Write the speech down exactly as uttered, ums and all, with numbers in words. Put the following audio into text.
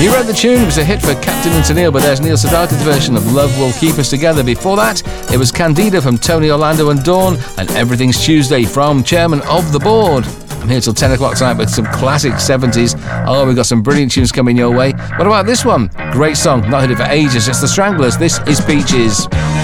He wrote the tune. It was a hit for Captain and Tennille, but there's Neil Sedaka's version of Love Will Keep Us Together. Before that, it was Candida from Tony Orlando and Dawn, and Everything's Tuesday from Chairman of the Board. I'm here till ten o'clock tonight with some classic seventies. Oh, we've got some brilliant tunes coming your way. What about this one? Great song, not heard it for ages. It's the Stranglers. This is Peaches.